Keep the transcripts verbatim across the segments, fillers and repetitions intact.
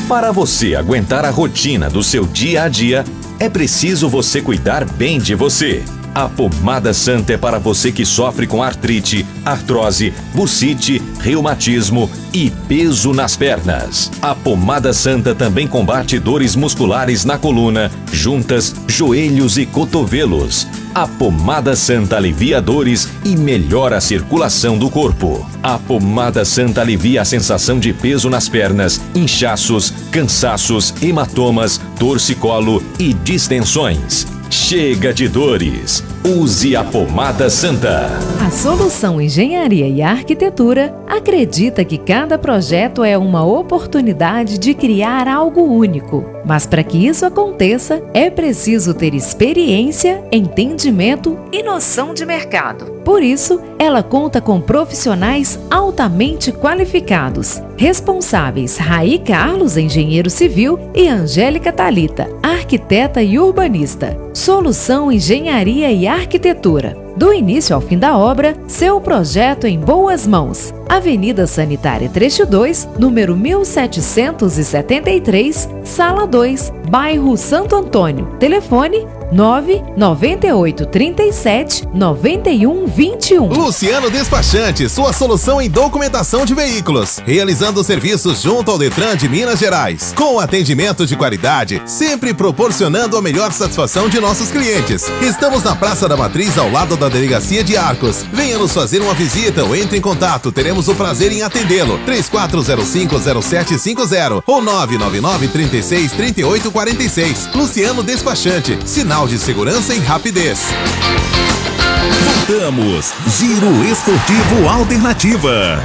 Para você aguentar a rotina do seu dia a dia, é preciso você cuidar bem de você. A Pomada Santa é para você que sofre com artrite, artrose, bursite, reumatismo e peso nas pernas. A Pomada Santa também combate dores musculares na coluna, juntas, joelhos e cotovelos. A Pomada Santa alivia dores e melhora a circulação do corpo. A Pomada Santa alivia a sensação de peso nas pernas, inchaços, cansaços, hematomas, torcicolo e distensões. Chega de dores. Use a Pomada Santa. A Solução Engenharia e Arquitetura acredita que cada projeto é uma oportunidade de criar algo único. Mas para que isso aconteça, é preciso ter experiência, entendimento e noção de mercado. Por isso, ela conta com profissionais altamente qualificados, responsáveis Raí Carlos, engenheiro civil, e Angélica Thalita, arquiteta e urbanista. Solução Engenharia e Arquitetura. Do início ao fim da obra, seu projeto em boas mãos. Avenida Sanitária Trecho dois, número mil setecentos e setenta e três, Sala dois, bairro Santo Antônio. Telefone nove nove oito três sete nove um dois um. Luciano Despachante, sua solução em documentação de veículos, realizando serviços junto ao Detran de Minas Gerais, com atendimento de qualidade, sempre proporcionando a melhor satisfação de nossos clientes. Estamos na Praça da Matriz, ao lado da Delegacia de Arcos. Venha nos fazer uma visita ou entre em contato, teremos o prazer em atendê-lo. três quatro zero cinco zero sete cinco zero ou nove nove nove três seis três oito quatro seis. Luciano Despachante, sinal de segurança e rapidez. Voltamos. Giro Esportivo Alternativa.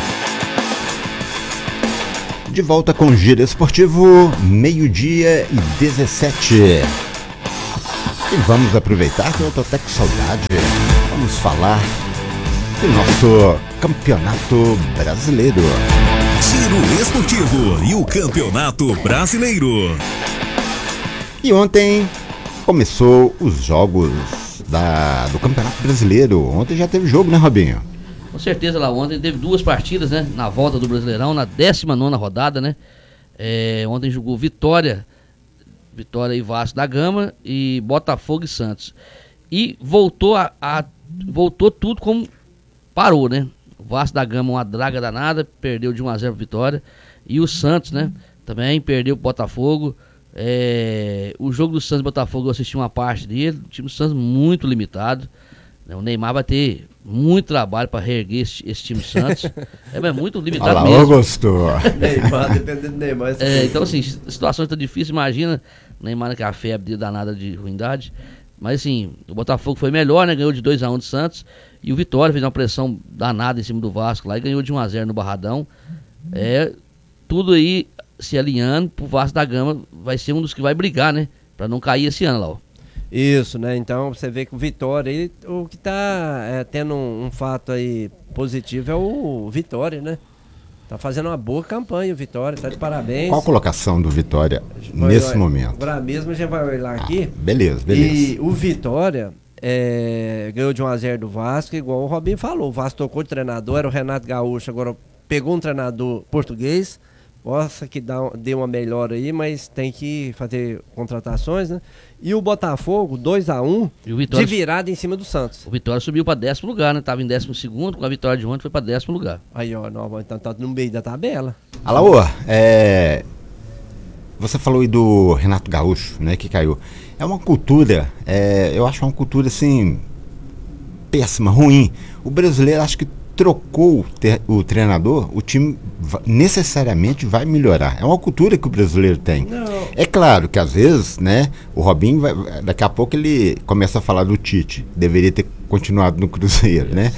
De volta com Giro Esportivo, meio-dia e dezessete. E vamos aproveitar que eu tô até com saudade. Vamos falar do nosso Campeonato Brasileiro. Giro Esportivo e o Campeonato Brasileiro. E ontem começou os jogos da, do Campeonato Brasileiro. Ontem já teve jogo, né, Robinho? Com certeza, lá ontem teve duas partidas, né? Na volta do Brasileirão, na décima nona rodada, né? É, ontem jogou Vitória, Vitória e Vasco da Gama, e Botafogo e Santos. E voltou a, a voltou tudo como parou, né? O Vasco da Gama, uma draga danada, perdeu de um a zero Vitória. E o Santos, né? Também perdeu pro Botafogo. É, o jogo do Santos e Botafogo, eu assisti uma parte dele. O time do Santos muito limitado, né? O Neymar vai ter muito trabalho para reerguer esse, esse time do Santos. É, mas muito limitado. Olha lá, mesmo. Gostou. Neymar, dependendo do Neymar. É, então, assim, a situação está difícil. Imagina o Neymar com a febre danada de ruindade. Mas, assim, o Botafogo foi melhor, né? Ganhou de dois a um do Santos. E o Vitória fez uma pressão danada em cima do Vasco lá e ganhou de um a zero no Barradão. É, tudo aí se alinhando pro Vasco da Gama, vai ser um dos que vai brigar, né? Pra não cair esse ano lá, ó. Isso, né? Então você vê que o Vitória aí, o que tá é, tendo um, um fato aí positivo é o Vitória, né? Tá fazendo uma boa campanha o Vitória, tá de parabéns. Qual a colocação do Vitória nesse olhar, momento? Agora mesmo a gente vai olhar aqui. Ah, beleza, beleza. E o Vitória é, ganhou de um a zero do Vasco, igual o Robinho falou. O Vasco tocou de treinador, era o Renato Gaúcho, agora pegou um treinador português. Nossa, que dá, deu uma melhora aí, mas tem que fazer contratações, né? E o Botafogo, dois a um, de virada em cima do Santos. O Vitória subiu para décimo lugar, né? Tava em décimo segundo, com a vitória de ontem foi para décimo lugar. Aí, ó, não, então tá no meio da tabela. Alaô, é... você falou aí do Renato Gaúcho, né, que caiu. É uma cultura, é... eu acho uma cultura, assim, péssima, ruim. O brasileiro, acho que trocou o treinador, o time necessariamente vai melhorar. É uma cultura que o brasileiro tem. Não. É claro que às vezes, né, o Robinho vai, daqui a pouco ele começa a falar do Tite, deveria ter continuado no Cruzeiro, né?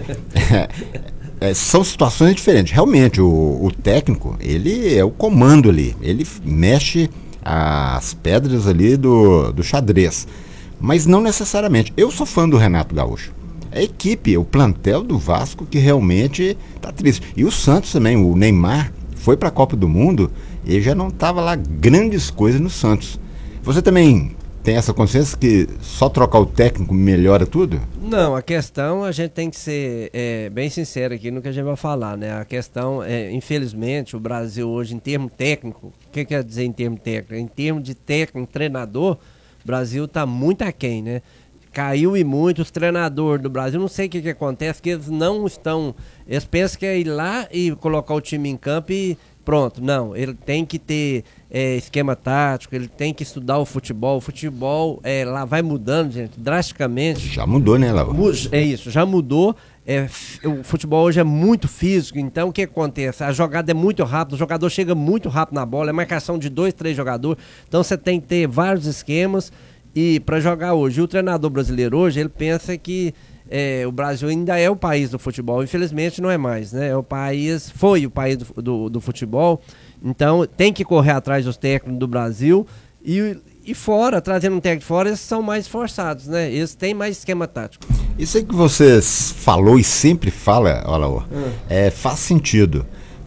é, é, são situações diferentes. Realmente o, o técnico, ele é o comando ali, ele mexe as pedras ali do, do xadrez, mas não necessariamente. Eu sou fã do Renato Gaúcho. A equipe, o plantel do Vasco que realmente tá triste. E o Santos também, o Neymar foi para a Copa do Mundo e já não tava lá grandes coisas no Santos. Você também tem essa consciência que só trocar o técnico melhora tudo? Não, a questão, a gente tem que ser é, bem sincero aqui no que a gente vai falar, né? A questão, é, infelizmente, o Brasil hoje, em termo técnico, o que quer dizer em termo técnico? Em termos de técnico, treinador, o Brasil está muito aquém, né? Caiu e muito, os treinadores do Brasil, não sei o que, que acontece, que eles não estão, eles pensam que é ir lá e colocar o time em campo e pronto. Não, ele tem que ter é, esquema tático, ele tem que estudar o futebol, o futebol é, lá vai mudando, gente, drasticamente. Já mudou, né, Laura? É isso, já mudou. É, o futebol hoje é muito físico, então o que acontece? A jogada é muito rápida, o jogador chega muito rápido na bola, é marcação de dois, três jogadores, então você tem que ter vários esquemas e para jogar hoje. O treinador brasileiro hoje, ele pensa que é, o Brasil ainda é o país do futebol, infelizmente não é mais, né? É o país, foi o país do, do, do futebol, então tem que correr atrás dos técnicos do Brasil e, e fora, trazendo um técnico de fora, eles são mais esforçados, né? Eles têm mais esquema tático. Isso aí que você falou e sempre fala, olha lá, hum. é, faz sentido,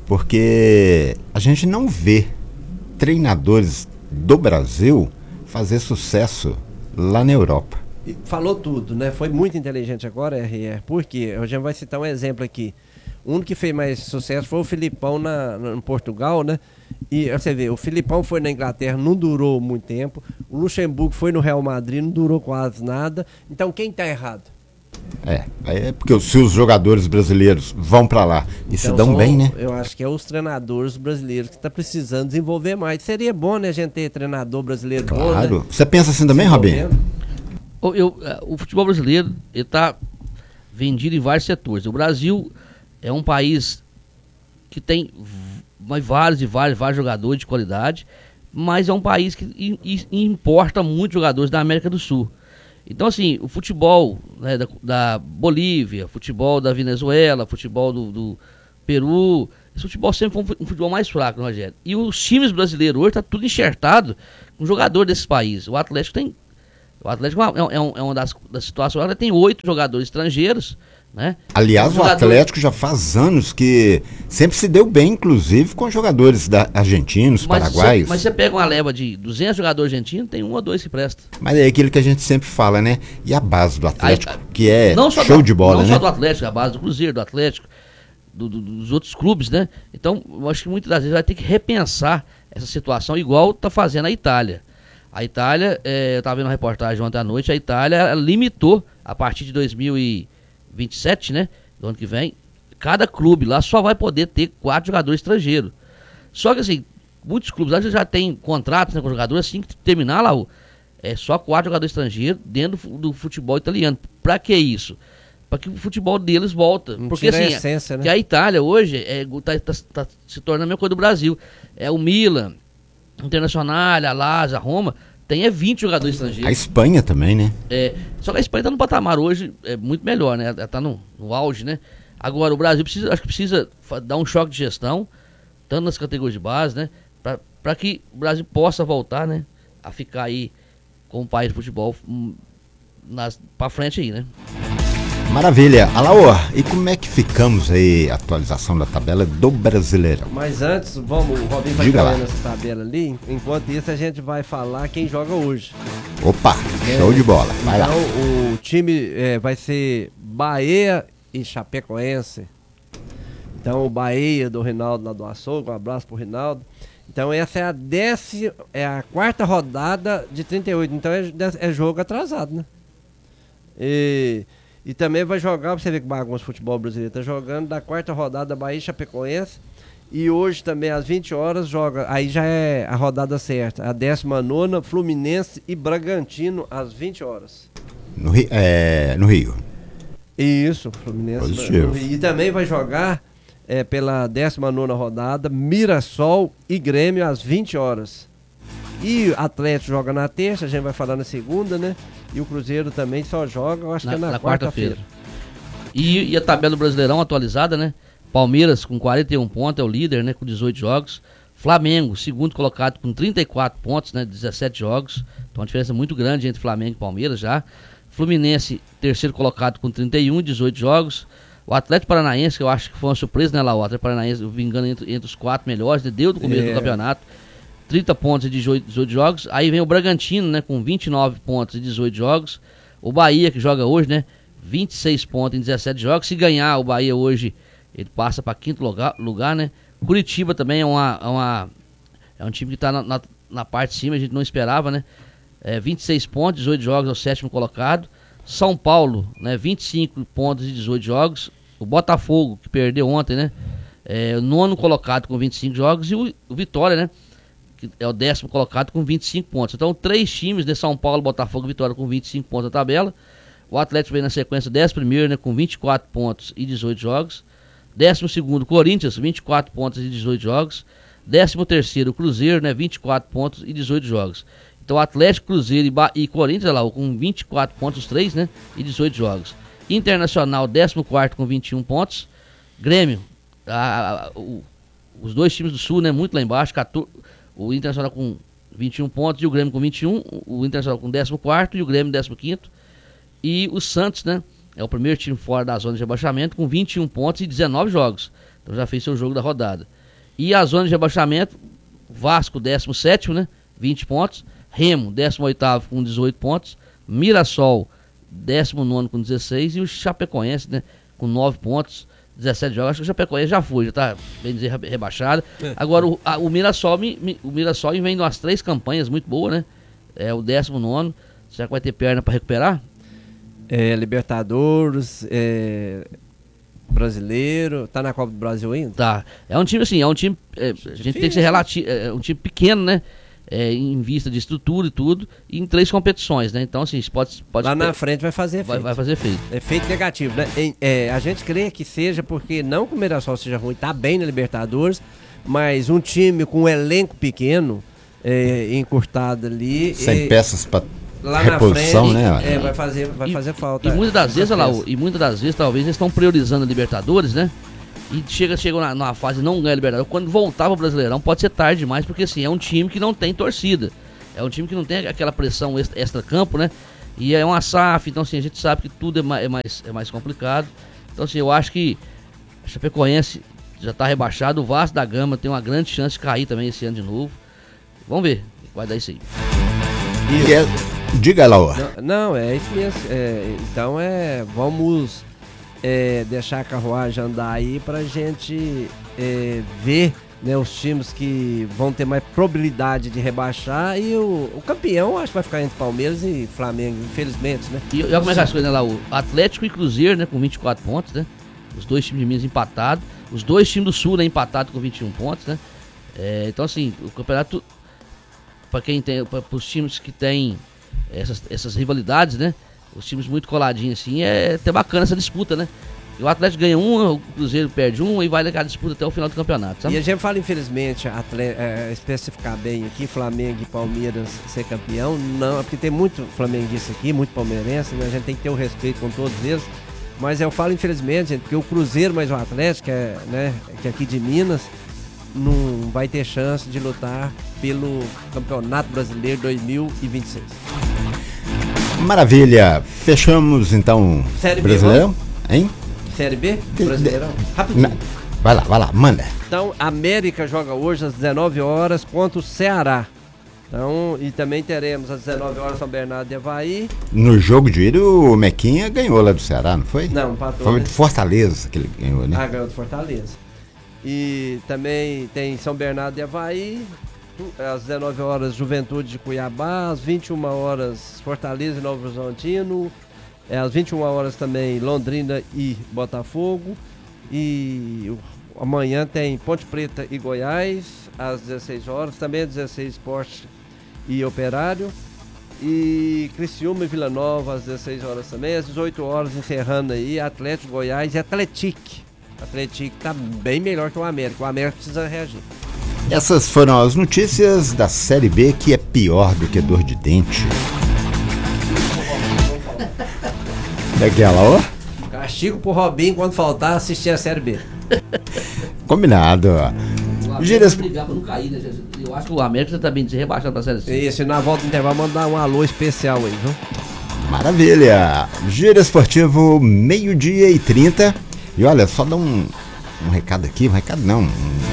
porque a gente não vê treinadores do Brasil fazer sucesso lá na Europa. Falou tudo, né? Foi muito inteligente agora, R R, porque a gente vai citar um exemplo aqui. Um que fez mais sucesso foi o Filipão na, na, em Portugal, né? E você vê, o Filipão foi na Inglaterra, não durou muito tempo. O Luxemburgo foi no Real Madrid, não durou quase nada. Então quem tá errado? É, é porque se os jogadores brasileiros vão para lá e então, se dão são, bem, né? Eu acho que é os treinadores brasileiros que estão precisando desenvolver mais. Seria bom, né, a gente ter treinador brasileiro claro. bom, né? Você pensa assim também, Robinho? Eu, eu, o futebol brasileiro está vendido em vários setores. O Brasil é um país que tem vários e vários, vários jogadores de qualidade, mas é um país que importa muitos jogadores da América do Sul. Então, assim, o futebol, né, da, da Bolívia, futebol da Venezuela, futebol do, do Peru, esse futebol sempre foi um, um futebol mais fraco, né, Rogério? E os times brasileiros hoje tá tudo enxertado com jogador desses países. O Atlético tem... O Atlético é, é, é uma das, das situações, agora tem oito jogadores estrangeiros, né? Aliás, um o jogador... Atlético já faz anos que sempre se deu bem, inclusive, com jogadores da, argentinos, mas paraguaios. Cê, mas você pega uma leva de duzentos jogadores argentinos, tem um ou dois que presta. Mas é aquilo que a gente sempre fala, né? E a base do Atlético, Aí, que é show do, de bola, não né? Não só do Atlético, a base do Cruzeiro, do Atlético, do, do, dos outros clubes, né? Então, eu acho que muitas das vezes vai ter que repensar essa situação, igual está fazendo a Itália. A Itália, é, eu estava vendo uma reportagem ontem à noite, a Itália limitou, a partir de dois mil e vinte e sete, né, do ano que vem, cada clube lá só vai poder ter quatro jogadores estrangeiros. Só que assim, muitos clubes lá já tem contratos, né, com jogadores, assim que terminar lá, é só quatro jogadores estrangeiros dentro do, do futebol italiano. Pra que isso? Para que o futebol deles volta. Não Porque assim, a essência, né? que a Itália hoje é, tá, tá, tá se tornando a mesma coisa do Brasil. É o Milan, Internacional, a Lazio, a Roma, tem é vinte jogadores estrangeiros. A Espanha também, né? É, só que a Espanha está no patamar hoje, é muito melhor, né? Está no, no auge, né? Agora, o Brasil precisa, acho que precisa dar um choque de gestão, tanto nas categorias de base, né? Para que o Brasil possa voltar, né? A ficar aí com o país de futebol para frente aí, né? Maravilha. Alaor, e como é que ficamos aí, atualização da tabela do Brasileirão? Mas antes, vamos, o Robinho vai falar nessa tabela ali, enquanto isso a gente vai falar quem joga hoje. Opa, é, show de bola, vai então, lá. O time é, vai ser Bahia e Chapecoense. Então o Bahia do Rinaldo lá do Açougue, um abraço pro Rinaldo. Então essa é a décima, é a quarta rodada de trinta e oito, então é, é jogo atrasado, né? E... E também vai jogar, pra você ver que bagunça o futebol brasileiro tá jogando, da quarta rodada Bahia e Chapecoense. E hoje também às vinte horas joga, aí já é a rodada certa, a décima nona, Fluminense e Bragantino às vinte horas. No, é, no Rio. Isso, Fluminense. Positivo. No Rio. E também vai jogar é, pela décima nona rodada, Mirassol e Grêmio às vinte horas. E Atlético joga na terça, a gente vai falar na segunda, né? E o Cruzeiro também só joga, eu acho na, que é na, na quarta-feira. Quarta e, e a tabela do Brasileirão atualizada, né? Palmeiras com quarenta e um pontos, é o líder, né? Com dezoito jogos. Flamengo, segundo colocado com trinta e quatro pontos, né? dezessete jogos. Então uma diferença muito grande entre Flamengo e Palmeiras já. Fluminense, terceiro colocado com trinta e um, dezoito jogos. O Atlético Paranaense, que eu acho que foi uma surpresa, né, lá? O Atlético Paranaense vingando entre, entre os quatro melhores, deu do começo é. do campeonato. trinta pontos e dezoito, dezoito jogos. Aí vem o Bragantino, né, com vinte e nove pontos e dezoito jogos. O Bahia, que joga hoje, né, vinte e seis pontos em dezessete jogos. Se ganhar o Bahia hoje, ele passa para quinto lugar, lugar, né. Curitiba também é, uma, é, uma, é um time que está na, na, na parte de cima, a gente não esperava, né. É, vinte e seis pontos, dezoito jogos, é o sétimo colocado. São Paulo, né, vinte e cinco pontos e dezoito jogos. O Botafogo, que perdeu ontem, né, é o nono colocado com vinte e cinco jogos. E o, o Vitória, né, que é o décimo colocado com vinte e cinco pontos. Então, três times de São Paulo, Botafogo e Vitória com vinte e cinco pontos na tabela. O Atlético vem na sequência décimo primeiro, né, com vinte e quatro pontos e dezoito jogos. décimo segundo, Corinthians, vinte e quatro pontos e dezoito jogos. décimo terceiro, Cruzeiro, né, vinte e quatro pontos e dezoito jogos. Então, Atlético, Cruzeiro e, ba e Corinthians, lá, com vinte e quatro pontos os três, né, e dezoito jogos. Internacional, décimo quarto com vinte e um pontos. Grêmio, a, a, o, os dois times do Sul, né, muito lá embaixo, quatorze, o Internacional com vinte e um pontos e o Grêmio com vinte e um, o Internacional com décimo quarto e o Grêmio décimo quinto. E o Santos, né, é o primeiro time fora da zona de rebaixamento com vinte e um pontos e dezenove jogos. Então já fez seu jogo da rodada. E a zona de rebaixamento, Vasco décimo sétimo, né, vinte pontos. Remo, décimo oitavo com dezoito pontos. Mirassol, décimo nono com dezesseis. E o Chapecoense, né, com nove pontos, dezessete jogos. Acho que o Chapecoense já foi, já está, bem dizer, rebaixado. É. Agora, o, a, o Mirassol mi, mi, o Mirassol vem de umas três campanhas muito boas, né? É o décimo nono. Será que vai ter perna para recuperar? É, Libertadores, é, brasileiro. Tá na Copa do Brasil ainda? Tá. É um time assim, é um time. É, a gente tem que ser relativo. É um time pequeno, né? É, em vista de estrutura e tudo, e em três competições, né? Então, assim, pode, pode lá ter, na frente vai fazer efeito. Vai, vai fazer efeito. Efeito negativo, né? É, a gente crê que seja porque, não que o Mirassol seja ruim, tá bem na Libertadores, mas um time com um elenco pequeno, é, encurtado ali. Sem é, peças para lá reposição, na frente, né? É, vai fazer, vai e, fazer falta. E muitas das vezes, olha lá, e muitas das vezes, talvez, eles estão priorizando a Libertadores, né? E chega, chega na, na fase não ganha a Libertadores. Quando voltar pro Brasileirão, pode ser tarde demais, porque assim, é um time que não tem torcida. É um time que não tem aquela pressão extra, extra campo, né? E é uma S A F, então assim, a gente sabe que tudo é mais, é mais, é mais complicado. Então assim, eu acho que a Chapecoense já está rebaixado, o Vasco da Gama tem uma grande chance de cair também esse ano de novo. Vamos ver o que vai dar isso aí. E é, diga lá, ó. Não, não, é isso mesmo. É, então é, vamos é, deixar a carruagem andar aí pra gente é, ver, né, os times que vão ter mais probabilidade de rebaixar e o, o campeão acho que vai ficar entre Palmeiras e Flamengo, infelizmente, né? E olha como é que as coisas, né, lá, o Atlético e Cruzeiro, né, com vinte e quatro pontos, né? Os dois times de Minas empatados, os dois times do Sul, né, empatados com vinte e um pontos, né? É, então assim, o campeonato, para quem tem, para os times que tem essas, essas rivalidades, né? Os times muito coladinhos assim, é até bacana essa disputa, né? O Atlético ganha um, o Cruzeiro perde um e vai naquela disputa até o final do campeonato, sabe? E a gente fala, infelizmente, atleta, é, especificar bem aqui, Flamengo e Palmeiras ser campeão, não, porque tem muito flamenguista aqui, muito palmeirense, né? A gente tem que ter o respeito com todos eles, mas eu falo, infelizmente, gente, porque o Cruzeiro mais o Atlético, que é, né, que é aqui de Minas, não vai ter chance de lutar pelo Campeonato Brasileiro dois mil e vinte e seis. Maravilha, fechamos então Série Brasileirão, B, hein? Série B? Brasileirão? Rapidinho. Na... Vai lá, vai lá, manda. Então, América joga hoje às dezenove horas contra o Ceará. Então, e também teremos às dezenove horas São Bernardo de Avaí. No jogo de ida, o Mequinha ganhou lá do Ceará, não foi? Não, empatou. Foi né? de Fortaleza que ele ganhou, né? Ah, ganhou do Fortaleza. E também tem São Bernardo de Avaí, às dezenove horas Juventude de Cuiabá, às vinte e uma horas Fortaleza e Novo Horizontino. É, às vinte e uma horas também Londrina e Botafogo. E amanhã tem Ponte Preta e Goiás, às dezesseis horas. Também às dezesseis Sport e Operário. E Criciúma e Vila Nova às dezesseis horas também. Às dezoito horas encerrando aí Atlético Goiás e Atletique. Atletique tá bem melhor que o América. O América precisa reagir. Essas foram as notícias da Série B, que é pior do que dor de dente. Daquela, ó. Castigo pro Robinho quando faltar assistir a Série B. Combinado, ó. Giras... brigar pra não cair, né? Eu acho que o América tá bem rebaixado pra Série C. Isso, e na volta do intervalo mandar um alô especial aí, viu? Maravilha. Giro Esportivo, meio-dia e trinta. E olha, só dar um, um recado aqui, um recado não, um,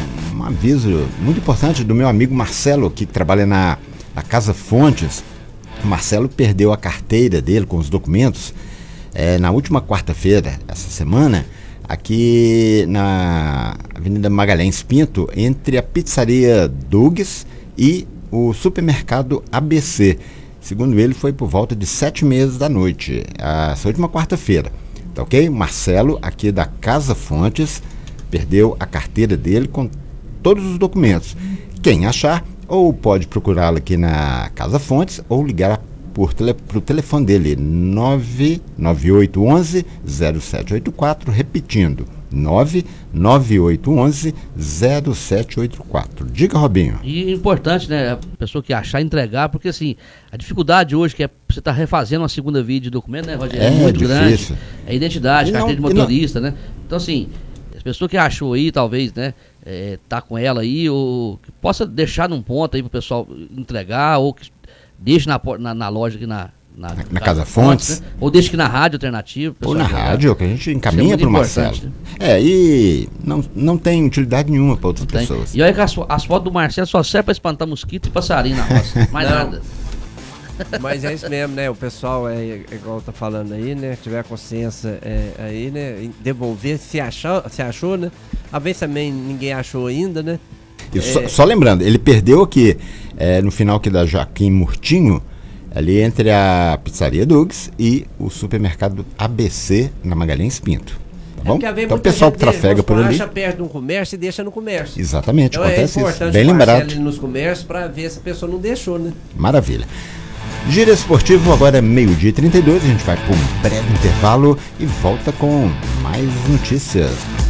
um aviso muito importante do meu amigo Marcelo, que trabalha na, na Casa Fontes. O Marcelo perdeu a carteira dele com os documentos é, na última quarta-feira, essa semana, aqui na Avenida Magalhães Pinto, entre a pizzaria Doug's e o supermercado A B C. Segundo ele, foi por volta de sete meses da noite, essa última quarta-feira. Tá ok? Marcelo, aqui da Casa Fontes, perdeu a carteira dele com todos os documentos. Quem achar, ou pode procurá-lo aqui na Casa Fontes, ou ligar por tele, pro telefone dele, nove nove oito um um zero sete oito quatro, repetindo, nove nove oito um um zero sete oito quatro. Diga, Robinho. E importante, né, a pessoa que achar, entregar, porque assim, a dificuldade hoje que é você tá refazendo uma segunda via de documento, né, Rogério? É, é muito difícil. Grande. É identidade, não, carteira de motorista, né? Então assim, as pessoas que achou aí, talvez, né, é, tá com ela aí, ou que possa deixar num ponto aí pro pessoal entregar, ou que deixe na, na, na loja aqui na... Na, na, na Casa Fontes, Fontes, né? Ou deixa que na rádio alternativa. Ou na rádio, que a gente encaminha para o Marcelo. Né? É, e não, não tem utilidade nenhuma para outras pessoas. E olha que as, as fotos do Marcelo só servem para espantar mosquito e passarinho na roça. Mais não, nada. Mas é isso mesmo, né? O pessoal, é, é igual tá falando aí, né? Tiver consciência é, aí, né? Devolver, se, achou, se achou, né? Às vezes também ninguém achou ainda, né? É... Só, só lembrando, ele perdeu aqui é, no final aqui da Joaquim Murtinho, ali entre a pizzaria Doug's e o supermercado A B C na Magalhães Pinto. Tá bom? É então o pessoal que trafega por ali... acha perto de um comércio e deixa no comércio. Exatamente, então acontece é importante isso. Bem lembrado. Ali nos comércios para ver se a pessoa não deixou, né? Maravilha. Giro Esportivo, agora é meio-dia e trinta e dois, a gente vai para um breve intervalo e volta com mais notícias.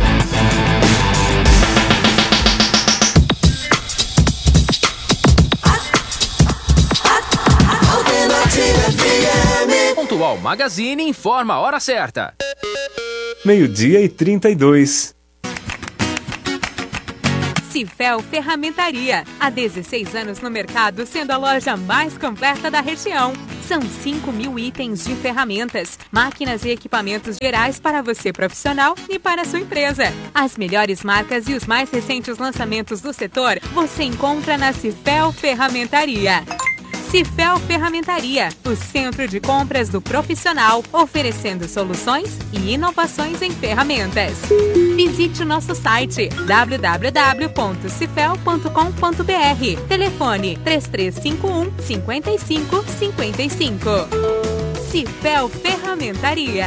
Pontual Magazine informa a hora certa. Meio-dia e trinta e dois. Cifel Ferramentaria. Há dezesseis anos no mercado, sendo a loja mais completa da região. São cinco mil itens de ferramentas, máquinas e equipamentos gerais para você profissional e para sua empresa. As melhores marcas e os mais recentes lançamentos do setor você encontra na Cifel Ferramentaria. Cifel Ferramentaria, o centro de compras do profissional, oferecendo soluções e inovações em ferramentas. Visite o nosso site w w w ponto cifel ponto com ponto b r. Telefone três três cinco um, cinco cinco cinco cinco. Cifel Ferramentaria.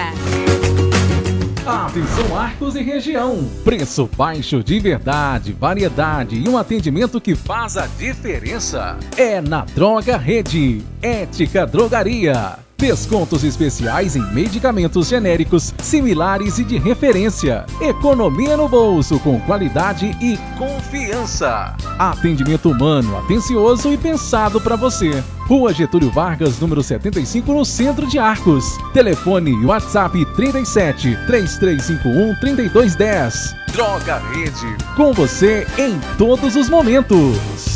Atenção, Arcos e região. Preço baixo de verdade, variedade e um atendimento que faz a diferença. É na Droga Rede, Ética Drogaria. Descontos especiais em medicamentos genéricos, similares e de referência. Economia no bolso com qualidade e confiança. Atendimento humano, atencioso e pensado para você. Rua Getúlio Vargas, número setenta e cinco, no centro de Arcos. Telefone e WhatsApp trinta e sete, três três cinco um, trinta e dois dez. Droga Rede, com você em todos os momentos.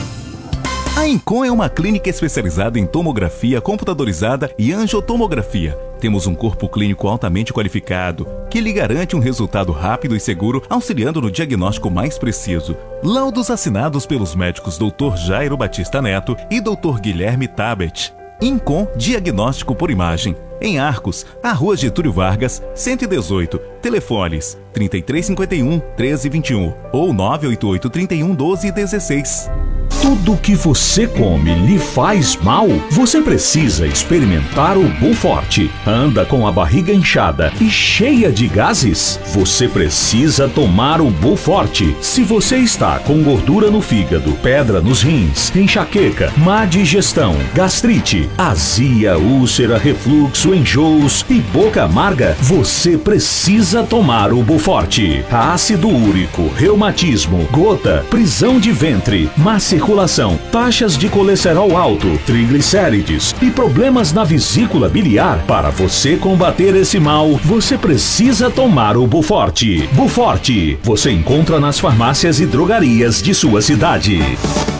A Incom é uma clínica especializada em tomografia computadorizada e angiotomografia. Temos um corpo clínico altamente qualificado, que lhe garante um resultado rápido e seguro, auxiliando no diagnóstico mais preciso. Laudos assinados pelos médicos doutor Jairo Batista Neto e doutor Guilherme Tabet. Incom Diagnóstico por Imagem. Em Arcos, a Rua Getúlio Vargas, cento e dezoito. Telefones trinta e três cinquenta e um, treze vinte e um ou nove oito oito, trinta e um, doze dezesseis. Tudo que você come lhe faz mal? Você precisa experimentar o Buforte. Anda com a barriga inchada e cheia de gases? Você precisa tomar o Buforte. Se você está com gordura no fígado, pedra nos rins, enxaqueca, má digestão, gastrite, azia, úlcera, refluxo, enjoos e boca amarga, você precisa tomar o Buforte. Ácido úrico, reumatismo, gota, prisão de ventre, má circulação, taxas de colesterol alto, triglicérides e problemas na vesícula biliar. Para você combater esse mal, você precisa tomar o Buforte. Buforte, você encontra nas farmácias e drogarias de sua cidade.